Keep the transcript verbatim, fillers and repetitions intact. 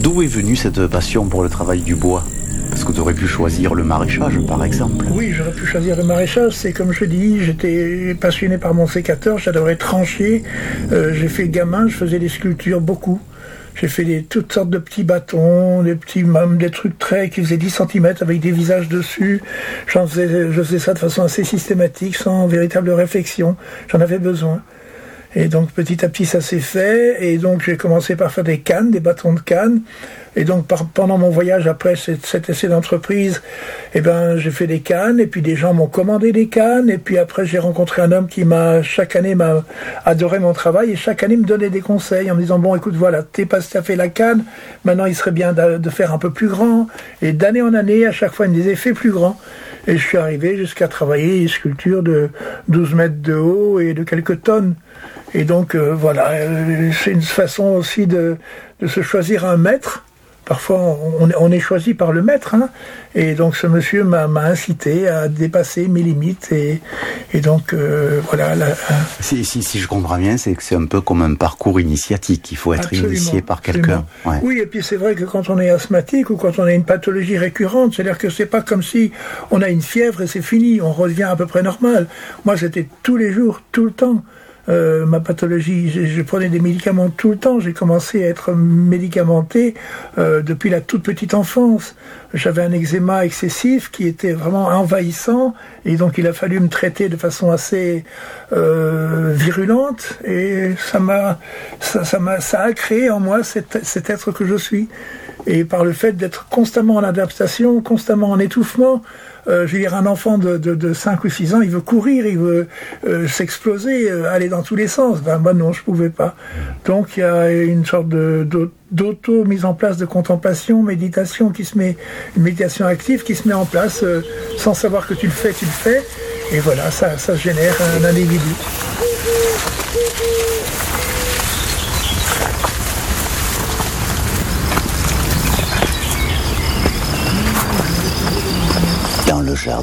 D'où est venue cette passion pour le travail du bois ? Parce que tu aurais pu choisir le maraîchage, par exemple. Oui, j'aurais pu choisir le maraîchage. C'est comme je dis, j'étais passionné par mon sécateur, j'adorais trancher. Euh, j'ai fait gamin, je faisais des sculptures, beaucoup. J'ai fait des, toutes sortes de petits bâtons, des petits même des trucs très qui faisaient dix centimètres avec des visages dessus. J'en faisais, je faisais ça de façon assez systématique, sans véritable réflexion. J'en avais besoin. Et donc petit à petit ça s'est fait, et donc j'ai commencé par faire des cannes, des bâtons de cannes, et donc par, pendant mon voyage après cet, cet essai d'entreprise, eh ben j'ai fait des cannes, et puis des gens m'ont commandé des cannes, et puis après j'ai rencontré un homme qui m'a chaque année m'a adoré mon travail, et chaque année me donnait des conseils en me disant bon écoute voilà, t'es pas t'as fait la canne, maintenant il serait bien de, de faire un peu plus grand, et d'année en année à chaque fois il me disait fais plus grand. Et je suis arrivé jusqu'à travailler des sculptures de douze mètres de haut et de quelques tonnes. Et donc euh, voilà, euh, c'est une façon aussi de, de se choisir un maître. Parfois on, on est choisi par le maître, hein. Et donc ce monsieur m'a, m'a incité à dépasser mes limites, et, et donc euh, voilà. La, si, si, si je comprends bien, c'est que c'est un peu comme un parcours initiatique, il faut être absolument, initié par quelqu'un. Ouais. Oui, et puis c'est vrai que quand on est asthmatique ou quand on a une pathologie récurrente, c'est-à-dire que c'est pas comme si on a une fièvre et c'est fini, on revient à peu près normal. Moi c'était tous les jours, tout le temps. Euh, ma pathologie, je, je prenais des médicaments tout le temps. J'ai commencé à être médicamenté euh, depuis la toute petite enfance. J'avais un eczéma excessif qui était vraiment envahissant, et donc il a fallu me traiter de façon assez euh, virulente, et ça m'a, ça, ça m'a, ça a créé en moi cet, cet être que je suis. Et par le fait d'être constamment en adaptation, constamment en étouffement, euh, je veux dire, un enfant de, de, de cinq ou six ans, il veut courir, il veut euh, s'exploser, euh, aller dans tous les sens. Ben, moi non, je pouvais pas. Donc il y a une sorte de, d'auto mise en place de contemplation, méditation qui se met, une méditation active qui se met en place euh, sans savoir que tu le fais, tu le fais. Et voilà, ça, ça génère un individu.